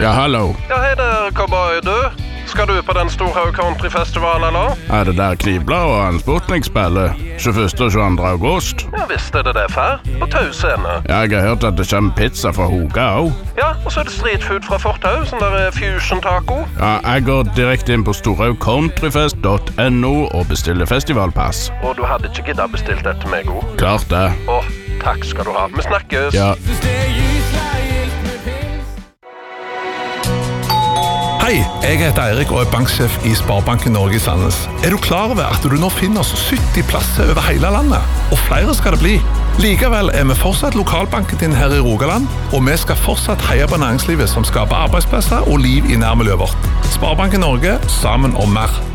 Ja, hallo. Ja, hej där, cowboy du. Ska du på den stora countryfestivalen eller? Det der Knivblad og en Sputnik-spiller 21. og 22. august? Ja, visst är det där för. På Tusen. Ja, jeg har hørt at det kommer pizza fra Hoga også. Ja, och så är det street food fra Fortau, sån där fusion taco. Ja, jeg går direkte inn på storhaugcountryfest.no og bestiller festivalpass. Och du hade inte giddat bestilt det till mig, go. Klart det. Åh, tack ska du ha. Vi snackes. Ja. Hei, jeg heter Eirik og er banksjef i Sparebanken Norge i Sandnes. Er du klar over at du nå finner oss 70 plasser over hele landet? Og flere skal det bli. Likevel er vi fortsatt lokalbanken din her i Rogaland, og vi skal fortsatt heie på næringslivet som skaper arbeidsplasser og liv i nærmiljøet vårt. Sparebanken Norge, sammen om mer.